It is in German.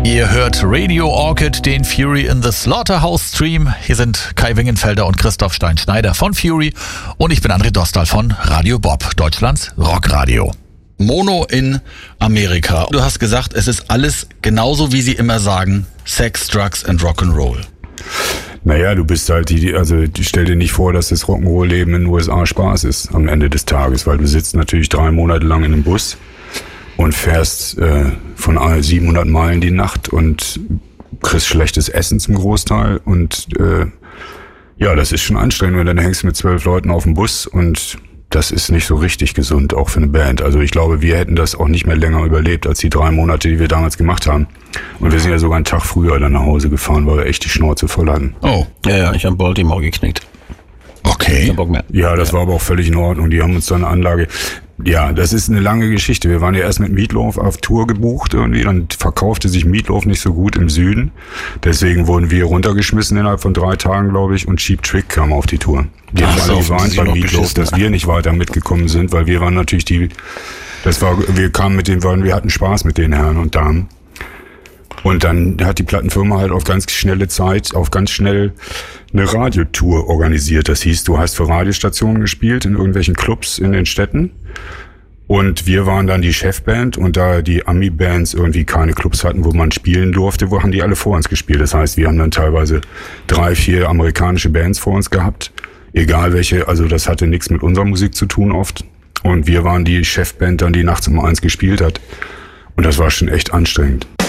Ihr hört Radio Orchid, den Fury in the Slaughterhouse Stream. Hier sind Kai Wingenfelder und Christoph Stein-Schneider von Fury und ich bin André Dostal von Radio Bob, Deutschlands Rockradio. Mono in Amerika. Du hast gesagt, es ist alles genauso, wie sie immer sagen, Sex, Drugs and Rock'n'Roll. Naja, du bist halt stell dir nicht vor, dass das Rock'n'Roll-Leben in den USA Spaß ist am Ende des Tages, weil du sitzt natürlich 3 Monate lang in einem Bus und fährst von 700 Meilen die Nacht und kriegst schlechtes Essen zum Großteil und ja, das ist schon anstrengend, wenn dann hängst du mit 12 Leuten auf dem Bus und das ist nicht so richtig gesund, auch für eine Band. Also ich glaube, wir hätten das auch nicht mehr länger überlebt als die 3 Monate, die wir damals gemacht haben. Und wir sind ja sogar einen Tag früher dann nach Hause gefahren, weil wir echt die Schnauze voll hatten. Oh. Ja, ich habe Baltimore geknickt. Okay. Kein Bock mehr. Ja, das war aber auch völlig in Ordnung. Die haben uns dann eine Anlage... Ja, das ist eine lange Geschichte. Wir waren ja erst mit Meatloaf auf Tour gebucht irgendwie. Dann verkaufte sich Meatloaf nicht so gut im Süden. Deswegen wurden wir runtergeschmissen innerhalb von 3 Tagen, glaube ich. Und Cheap Trick kam auf die Tour. Die haben alle gewarnt bei Meatloaf, dass wir nicht weiter mitgekommen sind, weil wir waren natürlich wir hatten Spaß mit den Herren und Damen. Und dann hat die Plattenfirma halt auf ganz schnell eine Radiotour organisiert. Das hieß, du hast für Radiostationen gespielt in irgendwelchen Clubs in den Städten. Und wir waren dann die Chefband und da die Ami-Bands irgendwie keine Clubs hatten, wo man spielen durfte, haben die alle vor uns gespielt. Das heißt, wir haben dann teilweise 3, 4 amerikanische Bands vor uns gehabt. Egal welche, also das hatte nichts mit unserer Musik zu tun oft. Und wir waren die Chefband dann, die nachts um 1 gespielt hat. Und das war schon echt anstrengend.